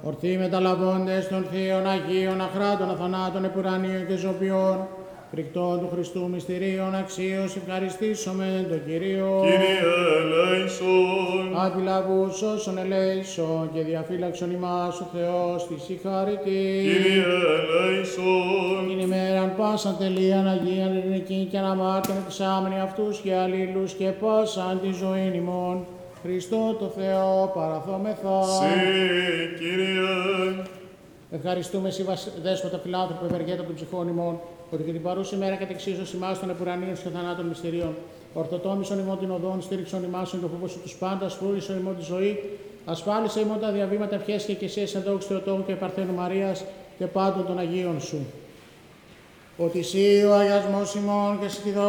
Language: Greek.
Ορθοί μεταλαβώντες των Θείων Αγίων Αχράτων Αθανάτων Επουρανίων και Ζωπιών, φρικτών του Χριστού μυστηρίων αξίως ευχαριστήσομεν τον Κυρίο. Κύριε ελέησον. Αντιλαβούς όσων ελέησον και διαφύλαξον ημάς ο Θεός της συγχαρητή. Κύριε ελέησον. Την ημέραν πάσαν τελείαν Αγίαν ειρηνική και αναμάρτων εξάμενοι αυτούς και αλλήλους και πάσαν τη ζωήν ημών. Χριστό το Θεό παραθόμεθα. Κύριε. Ευχαριστούμε εσύ, δέσποτα φιλάνθρωπο, ευεργέτα των ψυχών ημών, ότι και την παρούση μέρα κατεξίσωση ημάς των επουρανίων και θανάτων μυστηρίων. Ορθοτόμησον ημών την οδόν, στήριξον ημάς τον φόβο σου τους πάντας, φρούρισον ημών τη ζωή, ασφάλισε ημών τα διαβήματα ευχές και εσύ εν δόξη Θεοτόκου και Παρθένου Μαρίας και πάντων των Αγίων σου. Ότι εσύ ο αγιασμός ημών και εσύ τη δόξη